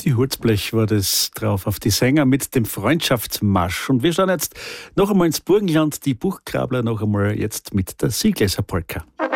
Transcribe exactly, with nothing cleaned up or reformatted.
Die Holzblech war das drauf, auf die Sänger mit dem Freundschaftsmarsch. Und wir schauen jetzt noch einmal ins Burgenland, die Buchgrabler noch einmal jetzt mit der Seegläser Polka.